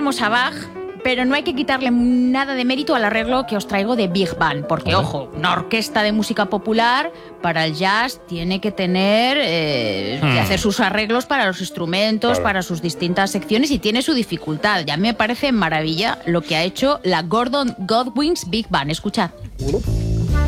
tenemos a Bach, pero no hay que quitarle nada de mérito al arreglo que os traigo de Big Band, porque, ojo, una orquesta de música popular para el jazz tiene que tener que hacer sus arreglos para los instrumentos, para sus distintas secciones, y tiene su dificultad. Y a mí me parece maravilla lo que ha hecho la Gordon Goodwin's Big Band. Escuchad.